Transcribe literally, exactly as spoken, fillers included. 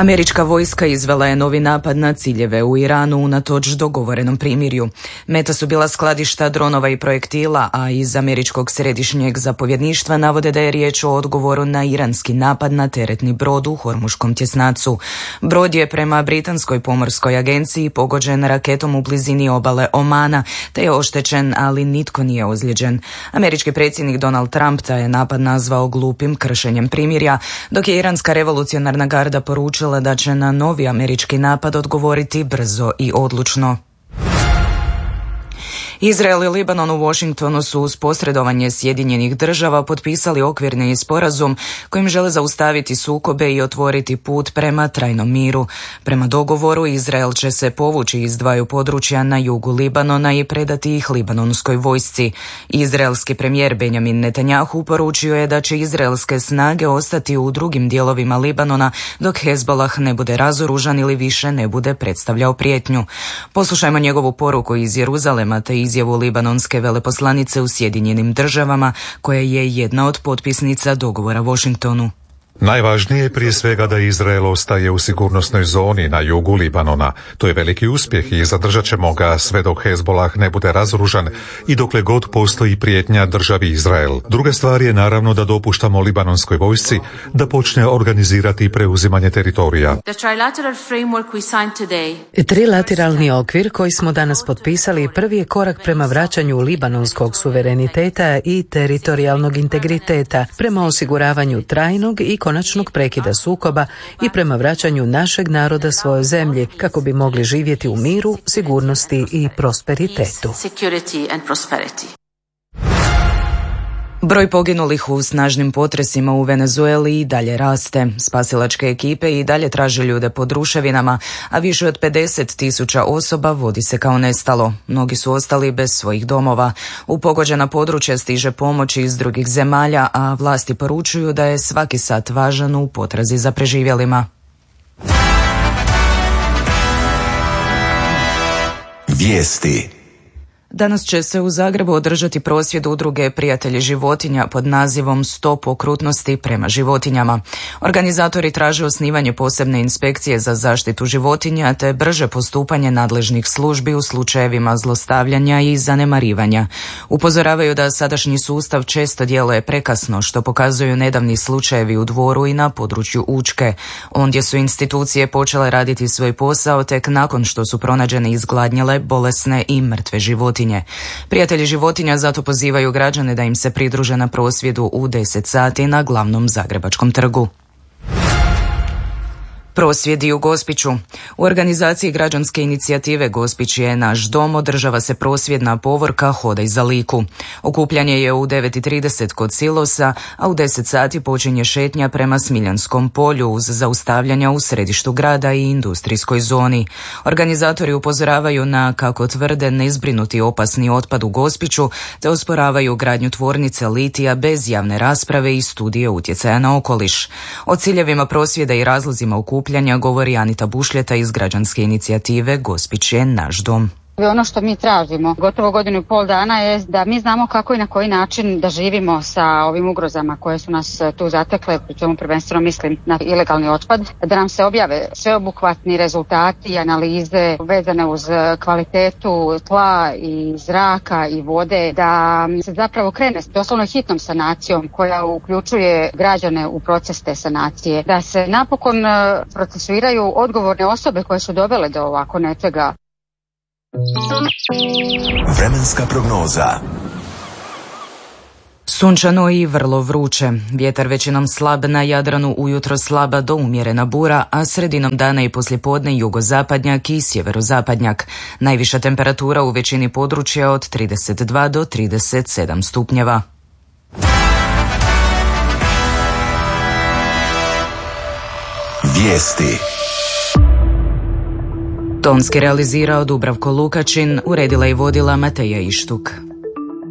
Američka vojska izvela je novi napad na ciljeve u Iranu unatoč dogovorenom primirju. Meta su bila skladišta dronova i projektila, a iz američkog središnjeg zapovjedništva navode da je riječ o odgovoru na iranski napad na teretni brod u Hormuškom tjesnacu. Brod je prema Britanskoj pomorskoj agenciji pogođen raketom u blizini obale Omana, te je oštećen, ali nitko nije ozlijeđen. Američki predsjednik Donald Trump taj je napad nazvao glupim kršenjem primirja, dok je iranska revolucionarna garda poručila da će na novi američki napad odgovoriti brzo i odlučno. Izrael i Libanon u Washingtonu su uz posredovanje Sjedinjenih država potpisali okvirni sporazum kojim žele zaustaviti sukobe i otvoriti put prema trajnom miru. Prema dogovoru, Izrael će se povući iz dvaju područja na jugu Libanona i predati ih libanonskoj vojsci. Izraelski premijer Benjamin Netanjahu poručio je da će izraelske snage ostati u drugim dijelovima Libanona dok Hezbollah ne bude razoružan ili više ne bude predstavljao prijetnju. Poslušajmo njegovu poruku iz Jeruzalema te iz izjavu libanonske veleposlanice u Sjedinjenim državama, koja je jedna od potpisnica dogovora Washingtonu. Najvažnije je prije svega da Izrael ostaje u sigurnosnoj zoni na jugu Libanona. To je veliki uspjeh i zadržat ćemo ga sve dok Hezbollah ne bude razoružan i dokle god postoji prijetnja državi Izrael. Druga stvar je naravno da dopuštamo libanonskoj vojsci da počne organizirati preuzimanje teritorija. Trilateralni okvir koji smo danas potpisali prvi je korak prema vraćanju libanonskog suvereniteta i teritorijalnog integriteta, prema osiguravanju trajnog i konačnog prekida sukoba i prema vraćanju našeg naroda svojoj zemlji kako bi mogli živjeti u miru, sigurnosti i prosperitetu. Broj poginulih u snažnim potresima u Venezueli i dalje raste. Spasilačke ekipe i dalje traže ljude pod ruševinama, a više od pedeset tisuća osoba vodi se kao nestalo. Mnogi su ostali bez svojih domova. U pogođena područja stiže pomoć iz drugih zemalja, a vlasti poručuju da je svaki sat važan u potrazi za preživjelima. Vijesti. Danas će se u Zagrebu održati prosvjed udruge Prijatelji životinja pod nazivom Stop okrutnosti prema životinjama. Organizatori traže osnivanje posebne inspekcije za zaštitu životinja te brže postupanje nadležnih službi u slučajevima zlostavljanja i zanemarivanja. Upozoravaju da sadašnji sustav često djeluje prekasno, što pokazuju nedavni slučajevi u Dvoru i na području Učke. Ondje su institucije počele raditi svoj posao tek nakon što su pronađene izgladnjele, bolesne i mrtve životinje. Prijatelji životinja zato pozivaju građane da im se pridruže na prosvjedu u deset sati na glavnom zagrebačkom trgu. Prosvjedi u Gospiću. U organizaciji građanske inicijative Gospić je naš dom održava se prosvjedna povorka Hodaj za Liku. Okupljanje je u devet i trideset kod Silosa, a u deset sati počinje šetnja prema Smiljanskom polju uz zaustavljanja u središtu grada i industrijskoj zoni. Organizatori upozoravaju na, kako tvrde, nezbrinuti opasni otpad u Gospiću te osporavaju gradnju tvornice litija bez javne rasprave i studije utjecaja na okoliš. O ciljevima prosvjeda i razlozima okupljanja govori Anita Bušljeta iz građanske inicijative Gospić je naš dom. Ono što mi tražimo gotovo godinu i pol dana je da mi znamo kako i na koji način da živimo sa ovim ugrozama koje su nas tu zatekle, pri čemu prvenstveno mislim na ilegalni otpad, da nam se objave sveobuhvatni rezultati i analize vezane uz kvalitetu tla i zraka i vode, da se zapravo krene s doslovno hitnom sanacijom koja uključuje građane u proces te sanacije, da se napokon procesuiraju odgovorne osobe koje su dovele do ovako nečega. Vremenska prognoza. Sunčano i vrlo vruće. Vjetar većinom slab, na Jadranu ujutro slaba do umjerena bura, a sredinom dana i poslijepodne jugozapadnjak i sjeverozapadnjak. Najviša temperatura u većini područja od trideset dva do trideset sedam stupnjeva. Vijesti. Tonski realizirao Dubravko Lukačin, uredila i vodila Mateja Ištuk.